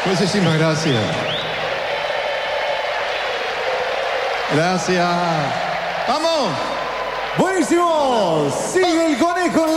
Muchísimas gracias. Gracias. ¡Vamos! Buenísimo. Sigue el conejo en la